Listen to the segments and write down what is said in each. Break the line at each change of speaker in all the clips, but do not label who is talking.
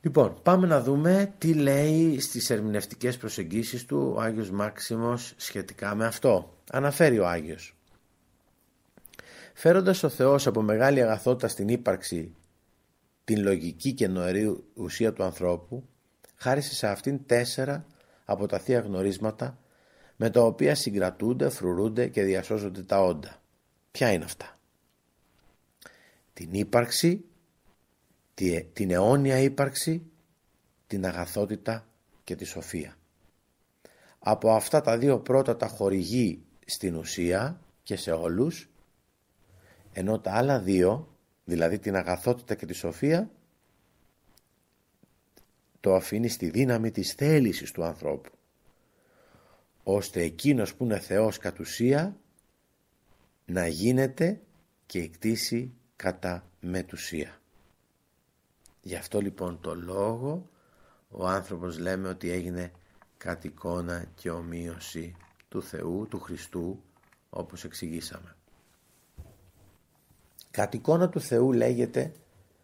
Λοιπόν, πάμε να δούμε τι λέει στις ερμηνευτικές προσεγγίσεις του ο Άγιος Μάξιμος σχετικά με αυτό. Αναφέρει ο Άγιος: φέροντας ο Θεός από μεγάλη αγαθότητα στην ύπαρξη την λογική και νοερή ουσία του ανθρώπου, χάρισε σε αυτήν 4 από τα θεία γνωρίσματα με τα οποία συγκρατούνται, φρουρούνται και διασώζονται τα όντα. Ποια είναι αυτά? Την ύπαρξη, την αιώνια ύπαρξη, την αγαθότητα και τη σοφία. Από αυτά τα 2 πρώτα τα χορηγεί στην ουσία και σε όλους, ενώ τα άλλα 2, δηλαδή την αγαθότητα και τη σοφία, το αφήνει στη δύναμη της θέλησης του ανθρώπου, ώστε εκείνος που είναι Θεός κατ' ουσία να γίνεται και εκτίσει κατά μετουσία. Γι' αυτό λοιπόν το λόγο ο άνθρωπος λέμε ότι έγινε κατ' εικόνα και ομοίωση του Θεού, του Χριστού, όπως εξηγήσαμε. Κατ' εικόνα του Θεού λέγεται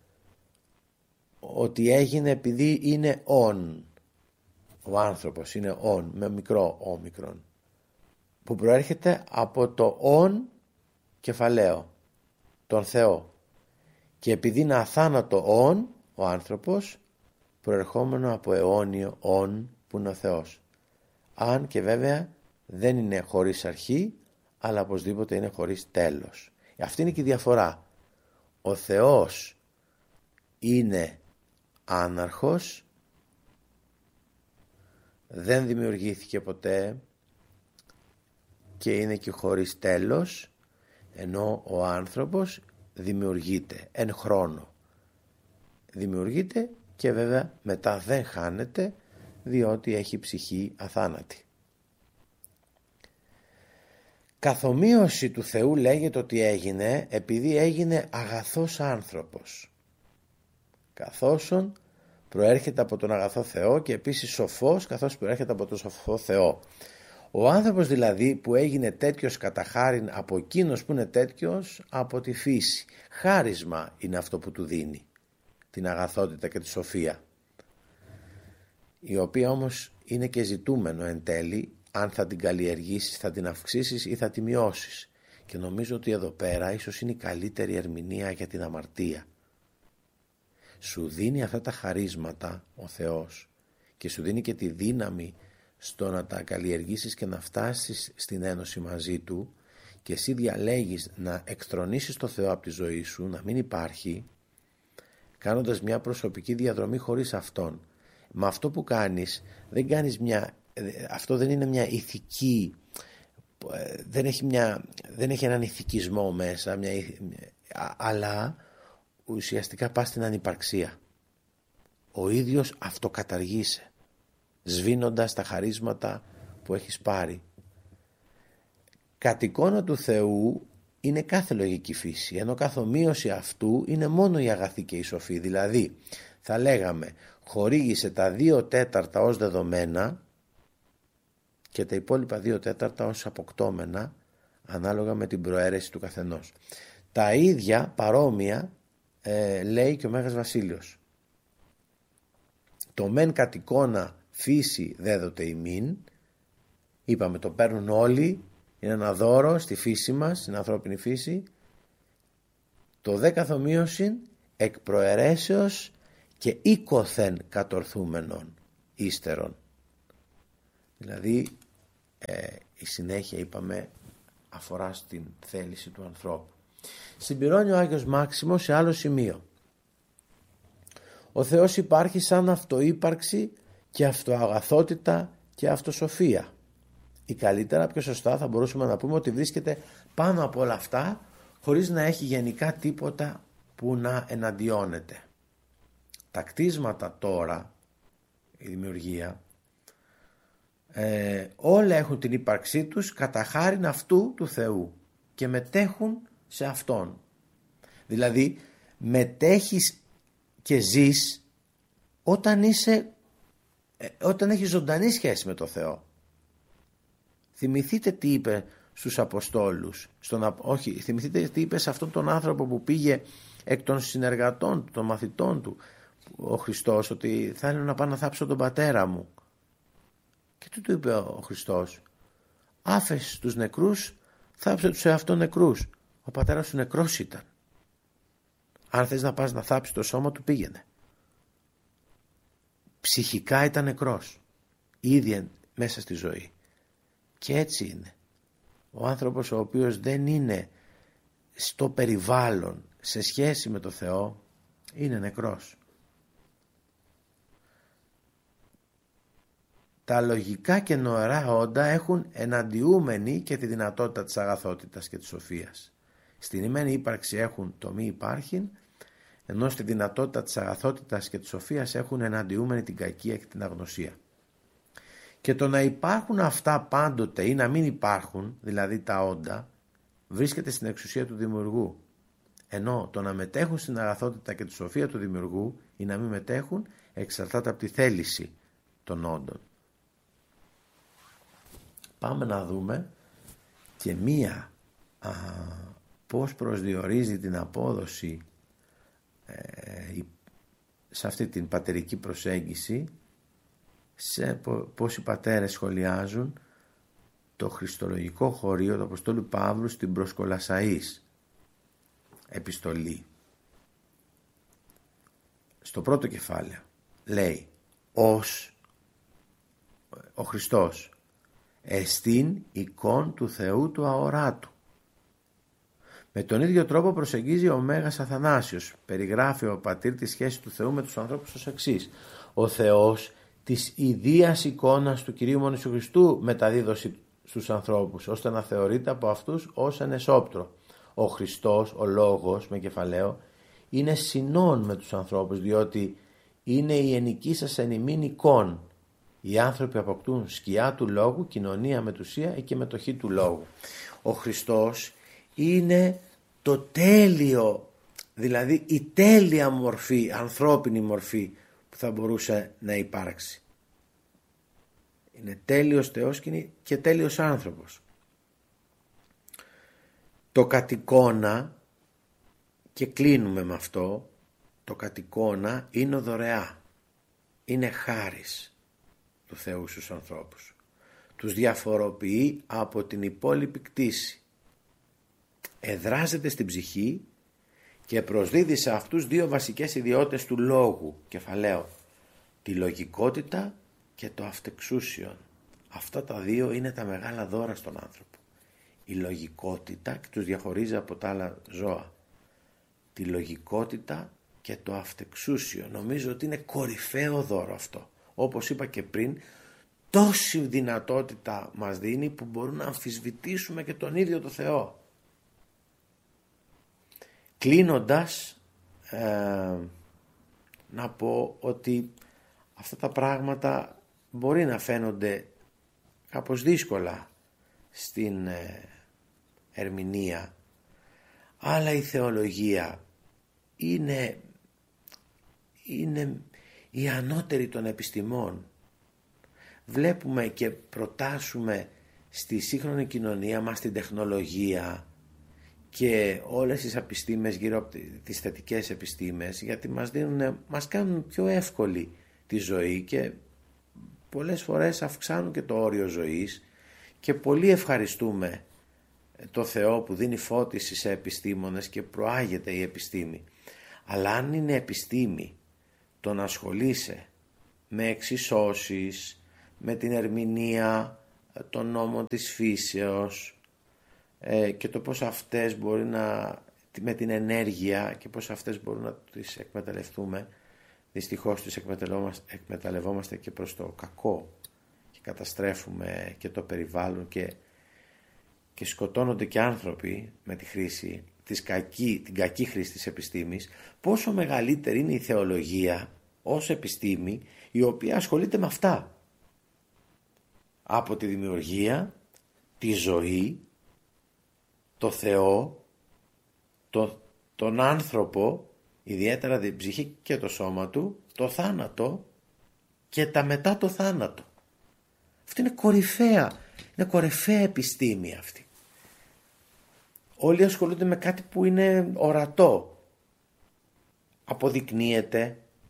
ότι έγινε επειδή είναι ον. Ο άνθρωπος είναι ον, με μικρό όμικρον, που προέρχεται από το ον κεφαλαίο, τον Θεό. Και επειδή είναι αθάνατο ον, ο άνθρωπος, προερχόμενο από αιώνιο ον που είναι ο Θεός. Αν και βέβαια δεν είναι χωρίς αρχή, αλλά οπωσδήποτε είναι χωρίς τέλος. Αυτή είναι και η διαφορά. Ο Θεός είναι άναρχος, δεν δημιουργήθηκε ποτέ και είναι και χωρίς τέλος, ενώ ο άνθρωπος δημιουργείται εν χρόνο. Δημιουργείται και βέβαια μετά δεν χάνεται, διότι έχει ψυχή αθάνατη. Καθομοίωση του Θεού λέγεται ότι έγινε επειδή έγινε αγαθός άνθρωπος, καθόσον προέρχεται από τον αγαθό Θεό, και επίσης σοφός καθώς προέρχεται από τον σοφό Θεό. Ο άνθρωπος δηλαδή που έγινε τέτοιος κατά χάριν από εκείνος που είναι τέτοιος από τη φύση. Χάρισμα είναι αυτό που του δίνει την αγαθότητα και τη σοφία, η οποία όμως είναι και ζητούμενο εν τέλει, αν θα την καλλιεργήσεις, θα την αυξήσεις ή θα τη μειώσεις. Και νομίζω ότι εδώ πέρα ίσως είναι η καλύτερη ερμηνεία για την αμαρτία. Σου δίνει αυτά τα χαρίσματα ο Θεός και σου δίνει και τη δύναμη στο να τα καλλιεργήσεις και να φτάσεις στην ένωση μαζί Του, και εσύ διαλέγεις να εκθρονήσεις το Θεό από τη ζωή σου, να μην υπάρχει, κάνοντας μια προσωπική διαδρομή χωρίς Αυτόν. Με αυτό που κάνεις αυτό δεν είναι μια ηθική, δεν έχει έναν ηθικισμό μέσα, αλλά ουσιαστικά πας στην ανυπαρξία. Ο ίδιος αυτοκαταργείσαι, σβήνοντας τα χαρίσματα που έχεις πάρει. Κατ' εικόνα του Θεού είναι κάθε λογική φύση, ενώ καθομοίωση αυτού είναι μόνο η αγαθή και η σοφή. Δηλαδή θα λέγαμε χορήγησε τα 2/4 ως δεδομένα και τα υπόλοιπα 2/4 ως αποκτώμενα, ανάλογα με την προαίρεση του καθενός. Τα ίδια παρόμοια λέει και ο Μέγας Βασίλειος. Το μεν κατ' εικόνα φύση δέδοτε ημίν, είπαμε το παίρνουν όλοι, είναι ένα δώρο στη φύση μας, στην ανθρώπινη φύση. Το δε καθομοίωσιν εκ προαιρέσεως και οίκοθεν κατορθούμενον ύστερον. Δηλαδή η συνέχεια είπαμε αφορά στην θέληση του ανθρώπου. Συμπληρώνει ο Άγιος Μάξιμος σε άλλο σημείο. Ο Θεός υπάρχει σαν αυτούπαρξη και αυτοαγαθότητα και αυτοσοφία. Ή καλύτερα, πιο σωστά θα μπορούσαμε να πούμε ότι βρίσκεται πάνω από όλα αυτά, χωρίς να έχει γενικά τίποτα που να εναντιώνεται. Τα κτίσματα τώρα, η δημιουργία, όλα έχουν την ύπαρξή τους κατά χάριν αυτού του Θεού και μετέχουν σε Αυτόν. Δηλαδή μετέχεις και ζεις όταν έχεις ζωντανή σχέση με το Θεό. Θυμηθείτε τι είπε στους Αποστόλους, θυμηθείτε τι είπε σε αυτόν τον άνθρωπο που πήγε εκ των συνεργατών του, των μαθητών του, ο Χριστός ότι θέλω να πάω να θάψω τον πατέρα μου. Και τι του είπε ο Χριστός? Άφες τους νεκρούς, θάψε τους εαυτόν νεκρούς. Ο πατέρας σου νεκρός ήταν. Αν θες να πας να θάψεις το σώμα του, πήγαινε. Ψυχικά ήταν νεκρός, ήδη μέσα στη ζωή. Και έτσι είναι. Ο άνθρωπος ο οποίος δεν είναι στο περιβάλλον σε σχέση με το Θεό είναι νεκρός. Τα λογικά και νοερά όντα έχουν εναντιούμενη και τη δυνατότητα της αγαθότητας και της σοφίας. Στην ημέν ύπαρξη έχουν το μη υπάρχειν, ενώ στη δυνατότητα της αγαθότητας και της σοφίας έχουν εναντιούμενη την κακία και την αγνωσία. Και το να υπάρχουν αυτά πάντοτε ή να μην υπάρχουν, δηλαδή τα όντα, βρίσκεται στην εξουσία του δημιουργού. Ενώ το να μετέχουν στην αγαθότητα και τη σοφία του δημιουργού ή να μην μετέχουν εξαρτάται από τη θέληση των όντων. Πάμε να δούμε και μία πώς προσδιορίζει την απόδοση σε αυτή την πατερική προσέγγιση, σε πώς οι πατέρες σχολιάζουν το χριστολογικό χωρίο του Αποστόλου Παύλου στην προς Κολασσαείς επιστολή. Στο πρώτο κεφάλαιο λέει ως ο Χριστός εστίν εικόν του Θεού του αοράτου. Με τον ίδιο τρόπο προσεγγίζει ο Μέγας Αθανάσιος. Περιγράφει ο πατήρ τη σχέση του Θεού με τους ανθρώπους ως εξής. Ο Θεός της ιδίας εικόνας του Κυρίου μόνο Ιησού Χριστού μεταδίδωσε στους ανθρώπους, ώστε να θεωρείται από αυτούς ως εν εσώπτρο. Ο Χριστός, ο Λόγος με κεφαλαίο, είναι συνόν με τους ανθρώπους, διότι είναι η ενική σας εν ημίν εικόν. Οι άνθρωποι αποκτούν σκιά του Λόγου, κοινωνία μετουσία και μετοχή του Λόγου. Ο Χριστός είναι το τέλειο, δηλαδή η τέλεια μορφή, ανθρώπινη μορφή που θα μπορούσε να υπάρξει. Είναι τέλειος Θεός και τέλειος άνθρωπος. Το κατ' εικόνα, και κλείνουμε με αυτό, το κατ' εικόνα είναι δωρεά, είναι χάρις του Θεού στους ανθρώπους. Τους διαφοροποιεί από την υπόλοιπη κτήση. Εδράζεται στην ψυχή και προσδίδει σε αυτούς δύο βασικές ιδιότητες του λόγου, κεφαλαίο, τη λογικότητα και το αυτεξούσιον. Αυτά τα δύο είναι τα μεγάλα δώρα στον άνθρωπο. Η λογικότητα, και τους διαχωρίζει από τα άλλα ζώα, τη λογικότητα και το αυτεξούσιο. Νομίζω ότι είναι κορυφαίο δώρο αυτό. Όπως είπα και πριν, τόση δυνατότητα μας δίνει που μπορούμε να αμφισβητήσουμε και τον ίδιο το Θεό. Κλείνοντας, να πω ότι αυτά τα πράγματα μπορεί να φαίνονται κάπως δύσκολα στην ερμηνεία, αλλά η θεολογία είναι η ανώτερη των επιστημών. Βλέπουμε και προτάσουμε στη σύγχρονη κοινωνία μας την τεχνολογία και όλες τις επιστήμες γύρω από τις θετικές επιστήμες, γιατί μας κάνουν πιο εύκολη τη ζωή και πολλές φορές αυξάνουν και το όριο ζωής, και πολύ ευχαριστούμε το Θεό που δίνει φώτιση σε επιστήμονες και προάγεται η επιστήμη. Αλλά αν είναι επιστήμη το να ασχολείσαι με εξισώσεις, με την ερμηνεία των νόμων της φύσεως και το πώς αυτές μπορεί με την ενέργεια και πώς αυτές μπορούν να τις εκμεταλλευτούμε, δυστυχώς τις εκμεταλλευόμαστε και προς το κακό και καταστρέφουμε και το περιβάλλον και σκοτώνονται και άνθρωποι με τη χρήση την κακή χρήση της επιστήμης. Πόσο μεγαλύτερη είναι η θεολογία ως επιστήμη, η οποία ασχολείται με αυτά, από τη δημιουργία, τη ζωή, το Θεό, τον άνθρωπο, ιδιαίτερα την ψυχή και το σώμα του, το θάνατο και τα μετά το θάνατο. Αυτή είναι κορυφαία επιστήμη αυτή. Όλοι ασχολούνται με κάτι που είναι ορατό, αποδεικνύεται,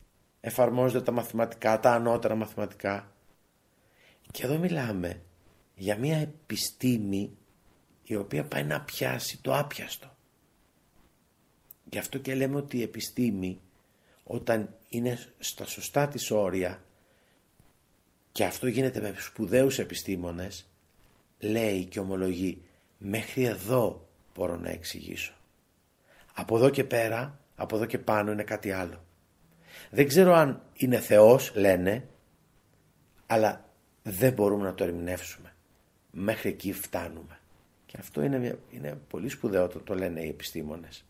εφαρμόζονται τα μαθηματικά, τα ανώτερα μαθηματικά. Και εδώ μιλάμε για μια επιστήμη η οποία πάει να πιάσει το άπιαστο. Γι' αυτό και λέμε ότι η επιστήμη, όταν είναι στα σωστά της όρια, και αυτό γίνεται με σπουδαίους επιστήμονες, λέει και ομολογεί, μέχρι εδώ μπορώ να εξηγήσω. Από εδώ και πέρα, από εδώ και πάνω είναι κάτι άλλο. Δεν ξέρω αν είναι Θεός, λένε, αλλά δεν μπορούμε να το ερμηνεύσουμε. Μέχρι εκεί φτάνουμε. Και αυτό είναι πολύ σπουδαίο, το λένε οι επιστήμονες.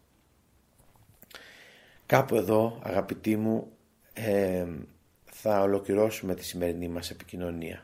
Κάπου εδώ, αγαπητοί μου, θα ολοκληρώσουμε τη σημερινή μας επικοινωνία.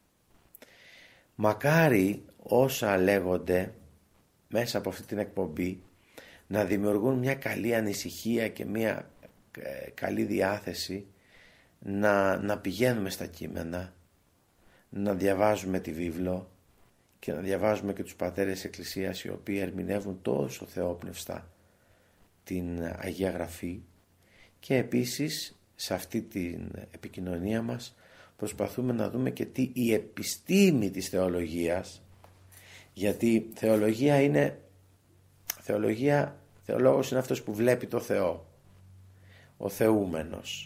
Μακάρι όσα λέγονται μέσα από αυτή την εκπομπή να δημιουργούν μια καλή ανησυχία και μια καλή διάθεση να πηγαίνουμε στα κείμενα, να διαβάζουμε τη βίβλο και να διαβάζουμε και τους πατέρες της Εκκλησίας, οι οποίοι ερμηνεύουν τόσο θεόπνευστα την Αγία Γραφή, και επίσης σε αυτή την επικοινωνία μας προσπαθούμε να δούμε και τι η επιστήμη της θεολογίας, γιατί θεολόγος είναι αυτός που βλέπει το Θεό, ο θεούμενος.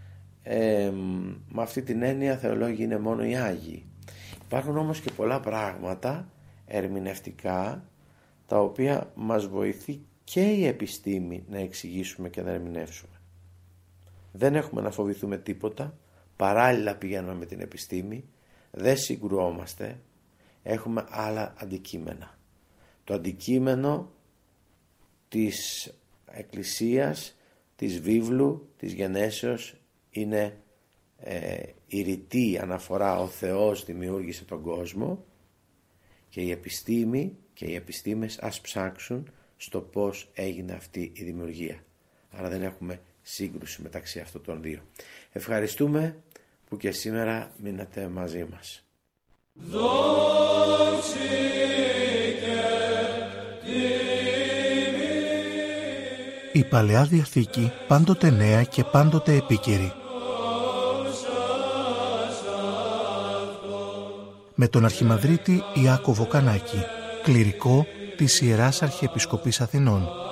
Με αυτή την έννοια θεολόγοι είναι μόνο οι Άγιοι. Υπάρχουν όμως και πολλά πράγματα ερμηνευτικά τα οποία μας βοηθεί και η επιστήμη να εξηγήσουμε και να ερμηνεύσουμε. Δεν έχουμε να φοβηθούμε τίποτα, παράλληλα πηγαίνουμε με την επιστήμη, δεν συγκρουόμαστε, έχουμε άλλα αντικείμενα. Το αντικείμενο της Εκκλησίας, της βίβλου, της γενέσεως είναι η ρητή αναφορά ο Θεός δημιούργησε τον κόσμο, και η επιστήμη και οι επιστήμες ας ψάξουν στο πώς έγινε αυτή η δημιουργία. Άρα δεν έχουμε σύγκρουση μεταξύ αυτών των δύο. Ευχαριστούμε που και σήμερα μείνατε μαζί μας.
Η Παλαιά Διαθήκη πάντοτε νέα και πάντοτε επίκαιρη. Με τον Αρχιμανδρίτη Ιάκωβο Κανάκη, κληρικό της Ιεράς Αρχιεπισκοπής Αθηνών.